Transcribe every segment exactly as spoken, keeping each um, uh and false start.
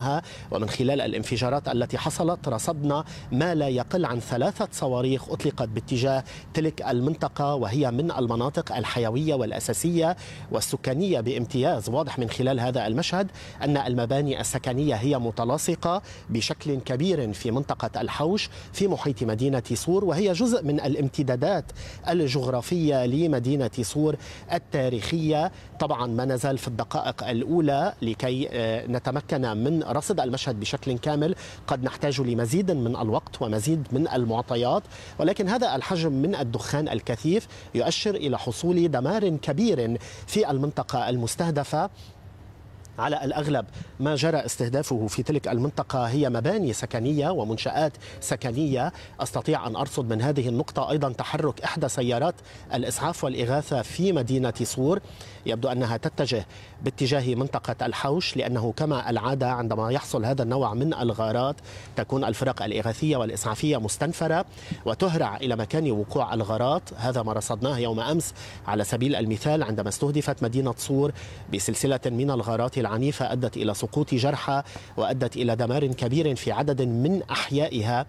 منها. ومن خلال الانفجارات التي حصلت رصدنا ما لا يقل عن ثلاثة صواريخ أطلقت باتجاه تلك المنطقة، وهي من المناطق الحيوية والأساسية والسكانية بامتياز. واضح من خلال هذا المشهد أن المباني السكنية هي متلاصقة بشكل كبير في منطقة الحوش في محيط مدينة صور، وهي جزء من الامتدادات الجغرافية لمدينة صور التاريخية. طبعا ما نزال في الدقائق الأولى لكي نتمكن من رصد المشهد بشكل كامل، قد نحتاج لمزيد من الوقت ومزيد من المعطيات، ولكن هذا الحجم من الدخان الكثيف يؤشر إلى حصول دمار كبير في المنطقة المستهدفة. على الأغلب ما جرى استهدافه في تلك المنطقة هي مباني سكنية ومنشآت سكنية. أستطيع أن أرصد من هذه النقطة أيضا تحرك إحدى سيارات الإسعاف والإغاثة في مدينة صور، يبدو أنها تتجه باتجاه منطقة الحوش، لأنه كما العادة عندما يحصل هذا النوع من الغارات تكون الفرق الإغاثية والإسعافية مستنفرة وتهرع إلى مكان وقوع الغارات. هذا ما رصدناه يوم أمس على سبيل المثال عندما استهدفت مدينة صور بسلسلة من الغارات العنيفة أدت إلى سقوط جرحى وأدت إلى دمار كبير في عدد من أحيائها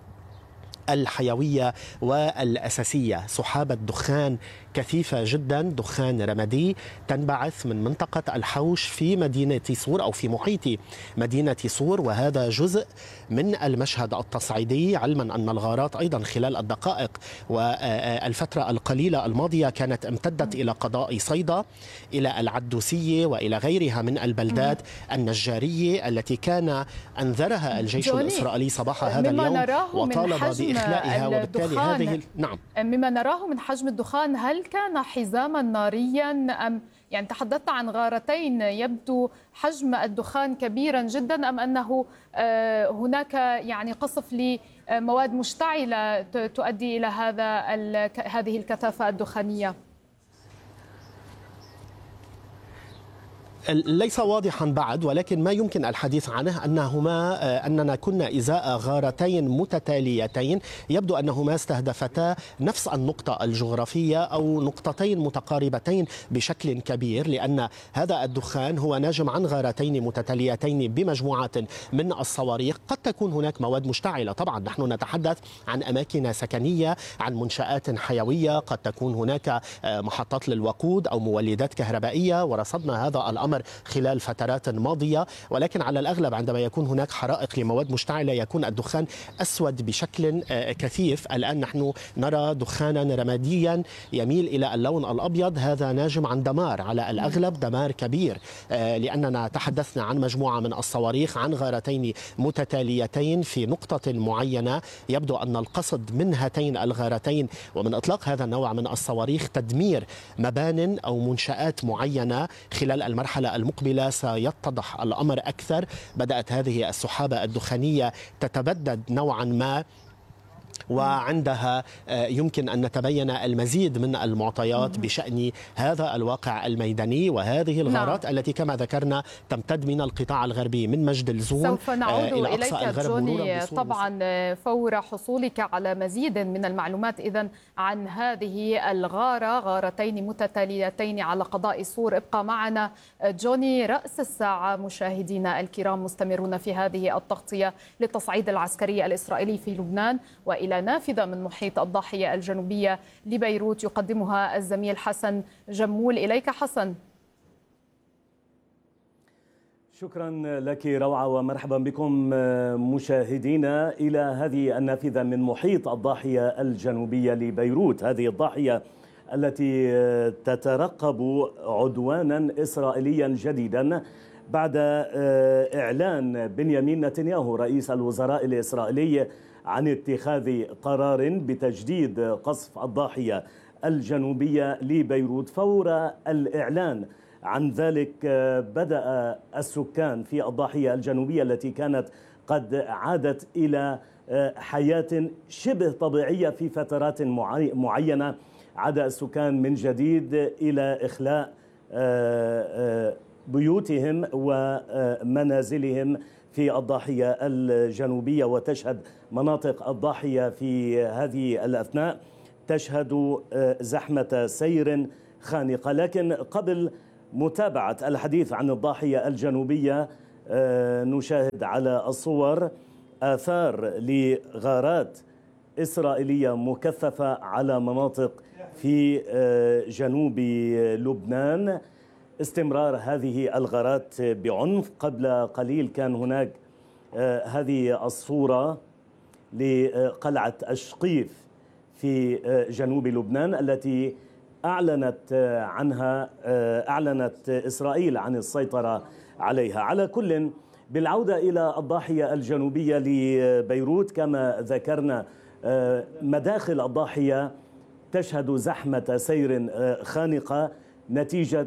الحيوية والأساسية. سحابة دخان كثيفة جدا، دخان رمادي تنبعث من منطقة الحوش في مدينة صور أو في محيط مدينة صور، وهذا جزء من المشهد التصعيدي، علما أن الغارات أيضا خلال الدقائق والفترة القليلة الماضية كانت امتدت إلى قضاء صيدا، إلى العدوسية وإلى غيرها من البلدات النجارية التي كان أنذرها الجيش الإسرائيلي صباح هذا اليوم وطالب بإخلائها. وبالتالي هذه نعم مما نراه من حجم الدخان، هل كان حزاما ناريا أم يعني تحدثت عن غارتين يبدو حجم الدخان كبيرا جدا، أم أنه هناك يعني قصف لمواد مشتعلة تؤدي إلى هذا هذه الكثافة الدخانية؟ ليس واضحا بعد، ولكن ما يمكن الحديث عنه أنهما أننا كنا إزاء غارتين متتاليتين يبدو أنهما استهدفتا نفس النقطة الجغرافية أو نقطتين متقاربتين بشكل كبير، لأن هذا الدخان هو ناجم عن غارتين متتاليتين بمجموعة من الصواريخ. قد تكون هناك مواد مشتعلة، طبعا نحن نتحدث عن أماكن سكنية، عن منشآت حيوية، قد تكون هناك محطات للوقود أو مولدات كهربائية، ورصدنا هذا الأمر خلال فترات ماضية. ولكن على الأغلب عندما يكون هناك حرائق لمواد مشتعلة يكون الدخان أسود بشكل كثيف. الآن نحن نرى دخانا رماديا يميل إلى اللون الأبيض، هذا ناجم عن دمار، على الأغلب دمار كبير، لأننا تحدثنا عن مجموعة من الصواريخ عن غارتين متتاليتين في نقطة معينة. يبدو أن القصد من هاتين الغارتين ومن إطلاق هذا النوع من الصواريخ تدمير مبان أو منشآت معينة. خلال المرحلة المقبلة سيتضح الأمر أكثر. بدأت هذه السحابة الدخانية تتبدد نوعا ما، وعندها يمكن أن نتبين المزيد من المعطيات بشأن هذا الواقع الميداني وهذه الغارات نعم. التي كما ذكرنا تمتد من القطاع الغربي من مجد الزون سوف نعود إلى أقصى إليك الغرب جوني طبعا فور حصولك على مزيد من المعلومات إذن عن هذه الغارة، غارتين متتاليتين على قضاء صور. ابقى معنا جوني. رأس الساعة مشاهدينا الكرام مستمرون في هذه التغطية للتصعيد العسكري الإسرائيلي في لبنان وإلى نافذة من محيط الضاحية الجنوبية لبيروت يقدمها الزميل حسن جمول. إليك حسن. شكرا لك روعة، ومرحبا بكم مشاهدينا إلى هذه النافذة من محيط الضاحية الجنوبية لبيروت. هذه الضاحية التي تترقب عدوانا إسرائيليا جديدا بعد إعلان بنيامين نتنياهو رئيس الوزراء الإسرائيلي عن اتخاذ قرار بتجديد قصف الضاحية الجنوبية لبيروت. فور الإعلان عن ذلك بدأ السكان في الضاحية الجنوبية التي كانت قد عادت إلى حياة شبه طبيعية في فترات معينة، عاد السكان من جديد إلى إخلاء بيوتهم ومنازلهم في الضاحية الجنوبية. وتشهد مناطق الضاحية في هذه الأثناء تشهد زحمة سير خانقة. لكن قبل متابعة الحديث عن الضاحية الجنوبية نشاهد على الصور آثار لغارات إسرائيلية مكثفة على مناطق في جنوب لبنان. استمرار هذه الغارات بعنف. قبل قليل كان هناك هذه الصورة لقلعة أشقيف في جنوب لبنان التي أعلنت عنها أعلنت إسرائيل عن السيطرة عليها. على كل، بالعودة إلى الضاحية الجنوبية لبيروت، كما ذكرنا مداخل الضاحية تشهد زحمة سير خانقة نتيجة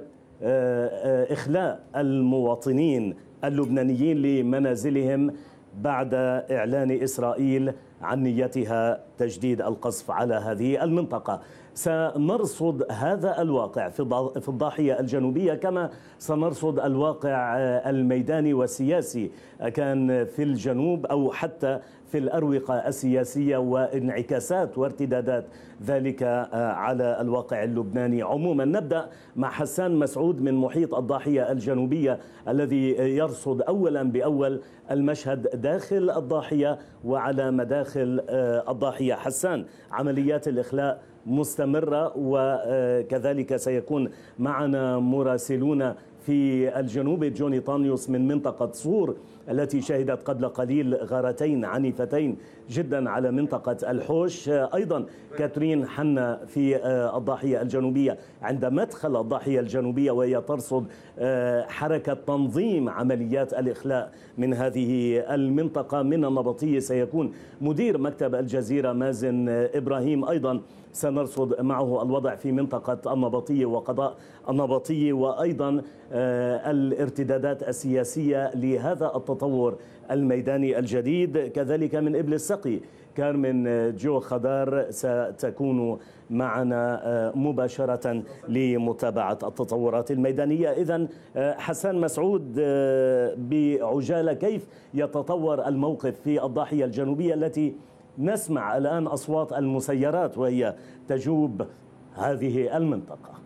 إخلاء المواطنين اللبنانيين لمنازلهم بعد إعلان إسرائيل عن نيتها تجديد القصف على هذه المنطقة. سنرصد هذا الواقع في الضاحية الجنوبية، كما سنرصد الواقع الميداني والسياسي كان في الجنوب أو حتى في الأروقة السياسية وانعكاسات وارتدادات ذلك على الواقع اللبناني عموما. نبدأ مع حسان مسعود من محيط الضاحية الجنوبية الذي يرصد أولا بأول المشهد داخل الضاحية وعلى مداخل الضاحية. حسان، عمليات الإخلاء مستمرة وكذلك سيكون معنا مراسلون في الجنوب جوني طانيوس من منطقة صور التي شهدت قبل قليل غارتين عنيفتين جدا على منطقة الحوش. أيضا كاترين حنا في الضاحية الجنوبية عند مدخل الضاحية الجنوبية وهي ترصد حركة تنظيم عمليات الإخلاء من هذه المنطقة. من النبطية سيكون مدير مكتب الجزيرة مازن إبراهيم، أيضا سنرصد معه الوضع في منطقة النبطية وقضاء النبطية وأيضا الارتدادات السياسية لهذا التطور الميداني الجديد. كذلك من إبل السقي كارمن جو خضار ستكون معنا مباشرة لمتابعة التطورات الميدانية. إذن حسان مسعود، بعجالة كيف يتطور الموقف في الضاحية الجنوبية التي نسمع الآن أصوات المسيرات وهي تجوب هذه المنطقة؟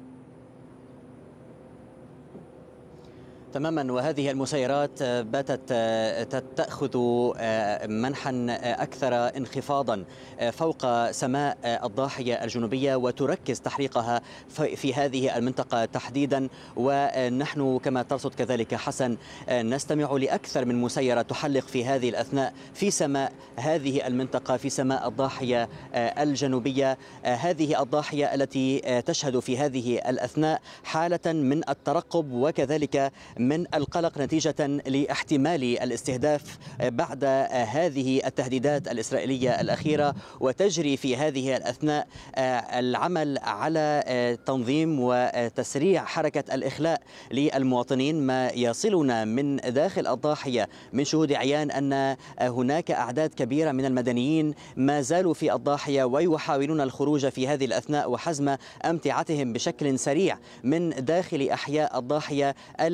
تماما، وهذه المسيرات باتت تأخذ منحا أكثر انخفاضا فوق سماء الضاحية الجنوبية وتركز تحريقها في هذه المنطقة تحديدا. ونحن كما ترصد كذلك حسن نستمع لأكثر من مسيرة تحلق في هذه الأثناء في سماء هذه المنطقة، في سماء الضاحية الجنوبية. هذه الضاحية التي تشهد في هذه الأثناء حالة من الترقب وكذلك من القلق نتيجة لاحتمال الاستهداف بعد هذه التهديدات الإسرائيلية الأخيرة. وتجري في هذه الأثناء العمل على تنظيم وتسريع حركة الإخلاء للمواطنين. ما يصلنا من داخل الضاحية من شهود عيان أن هناك أعداد كبيرة من المدنيين ما زالوا في الضاحية ويحاولون الخروج في هذه الأثناء وحزم أمتعتهم بشكل سريع من داخل أحياء الضاحية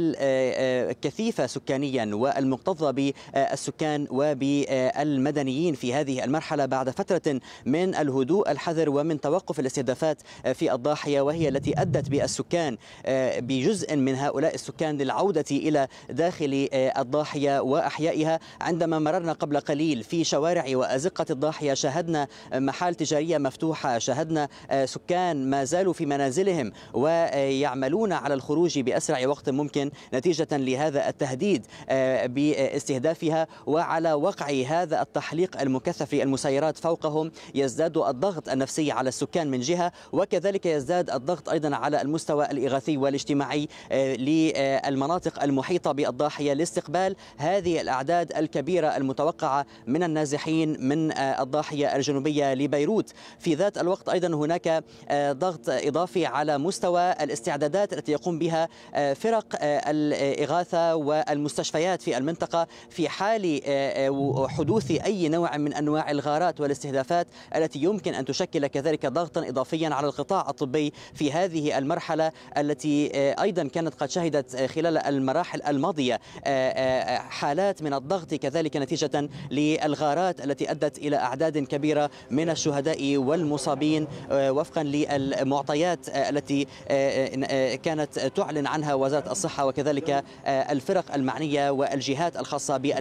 كثيفة سكانيا والمكتظة بالسكان وبالمدنيين في هذه المرحلة بعد فترة من الهدوء الحذر ومن توقف الاستهدافات في الضاحية، وهي التي أدت بالسكان بجزء من هؤلاء السكان للعودة إلى داخل الضاحية وأحيائها. عندما مررنا قبل قليل في شوارع وأزقة الضاحية شاهدنا محال تجارية مفتوحة، شاهدنا سكان ما زالوا في منازلهم ويعملون على الخروج بأسرع وقت ممكن نتيجة لهذا التهديد باستهدافها. وعلى وقع هذا التحليق المكثف للمسيرات فوقهم يزداد الضغط النفسي على السكان من جهة، وكذلك يزداد الضغط أيضا على المستوى الإغاثي والاجتماعي للمناطق المحيطة بالضاحية لاستقبال هذه الأعداد الكبيرة المتوقعة من النازحين من الضاحية الجنوبية لبيروت. في ذات الوقت أيضا هناك ضغط إضافي على مستوى الاستعدادات التي يقوم بها فرق الإغاثة والمستشفيات في المنطقة في حال حدوث أي نوع من أنواع الغارات والاستهدافات التي يمكن أن تشكل كذلك ضغطا إضافيا على القطاع الطبي في هذه المرحلة التي أيضا كانت قد شهدت خلال المراحل الماضية حالات من الضغط كذلك نتيجة للغارات التي أدت إلى أعداد كبيرة من الشهداء والمصابين وفقا للمعطيات التي كانت تعلن عنها وزارة الصحة وكذلك كذلك الفرق المعنية والجهات الخاصة